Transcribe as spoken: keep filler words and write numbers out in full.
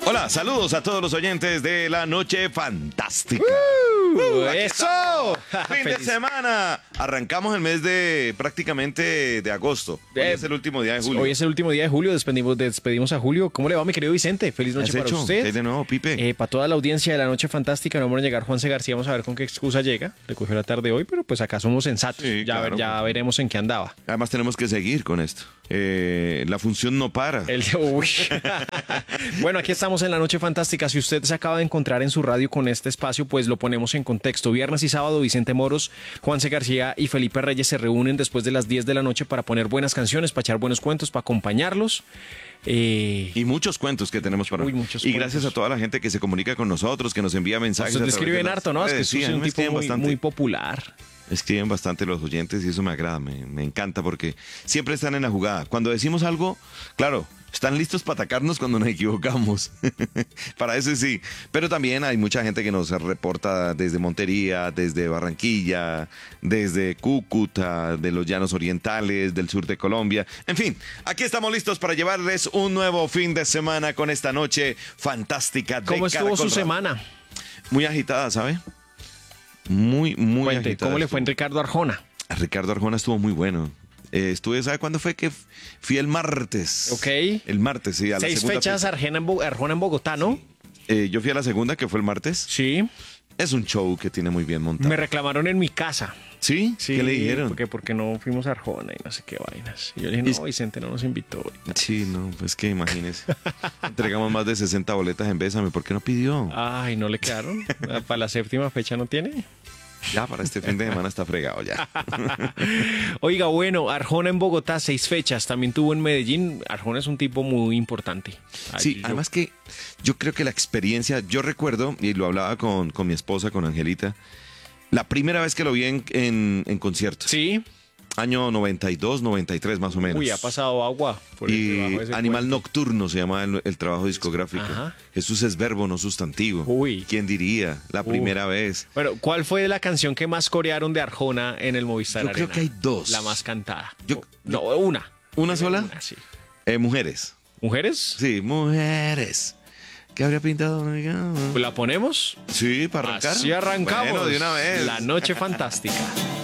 Hola, saludos a todos los oyentes de La Noche Fantástica. Uh, aquí ¡Eso! estamos. Fin de Feliz. semana. Arrancamos el mes de prácticamente de agosto. Hoy Eh, es el último día de julio. Hoy es el último día de julio, despedimos, despedimos a Julio. ¿Cómo le va, mi querido Vicente? Feliz noche ¿Has para hecho? usted. ¿Qué hay de nuevo, Pipe? Eh, para toda la audiencia de La Noche Fantástica, no vamos a llegar Juanse García, vamos a ver con qué excusa llega. Le cogió la tarde hoy, pero pues acá somos sensatos. Sí, ya claro, ver- ya pues. veremos en qué andaba. Además tenemos que seguir con esto. Eh, la función no para. El de- uy. Bueno, aquí estamos en La Noche Fantástica. Si usted se acaba de encontrar en su radio con este espacio, pues lo ponemos en contexto. Viernes y sábado, Vicente Moros, Juanse García y Felipe Reyes se reúnen después de las diez de la noche para poner buenas canciones, para echar buenos cuentos, para acompañarlos. Eh, Y muchos cuentos que tenemos para Uy, muchos Y gracias cuentos. a toda la gente que se comunica con nosotros, que nos envía mensajes. Usted a le través escriben de las harto, ¿no? Es que redes. usted Sí, es a mí un me tipo escriben muy, bastante. muy popular. Escriben bastante los oyentes y eso me agrada, me, me encanta porque siempre están en la jugada. Cuando decimos algo, claro, están listos para atacarnos cuando nos equivocamos. Para eso sí. Pero también hay mucha gente que nos reporta desde Montería, desde Barranquilla, desde Cúcuta, de los Llanos Orientales, del sur de Colombia. En fin, aquí estamos listos para llevarles un nuevo fin de semana con esta noche fantástica de ¿Cómo estuvo Caracol su Radio. semana? Muy agitada, ¿sabe? Muy, muy Cuente, agitada. ¿cómo le fue en estuvo. Ricardo Arjona? Ricardo Arjona estuvo muy bueno. Eh, estuve, ¿sabe cuándo fue que f- fui el martes? Ok. El martes, sí, a la Seis segunda fechas fecha. Arjona en, Bo- Arjona en Bogotá, ¿no? Eh, yo fui a la segunda, que fue el martes. Sí. Es un show que tiene muy bien montado. Me reclamaron en mi casa. ¿Sí? Sí, ¿Qué le dijeron? Porque, porque no fuimos a Arjona y no sé qué vainas. Y yo le dije, no, Vicente no nos invitó. Sí, no, pues que imagínese. Entregamos más de sesenta boletas en Bésame. ¿Por qué no pidió? Ay, ¿no le quedaron? ¿Para la séptima fecha no tiene? Ya, para este fin de semana está fregado ya. Oiga, bueno, Arjona en Bogotá, seis fechas. También tuvo en Medellín. Arjona es un tipo muy importante. Ay, Sí, yo- además que yo creo que la experiencia, yo recuerdo, y lo hablaba con, con mi esposa, con Angelita, la primera vez que lo vi en, en, en concierto. Sí. Año noventa y dos, noventa y tres más o menos. Uy, ha pasado agua por el Y debajo de ese Animal puente. Nocturno se llama el, el trabajo discográfico. Ajá. Jesús es verbo, no sustantivo. Uy. ¿Quién diría? La Uf. primera vez. Bueno, ¿cuál fue la canción que más corearon de Arjona en el Movistar Yo creo Arena? que hay dos. La más cantada. Yo- no, una. ¿Una sola? Una, sí. Eh, mujeres. ¿Mujeres? Sí, mujeres. ¿Qué habría pintado? ¿La ponemos? Sí, para arrancar. Así arrancamos. Bueno, de una vez. La Noche Fantástica.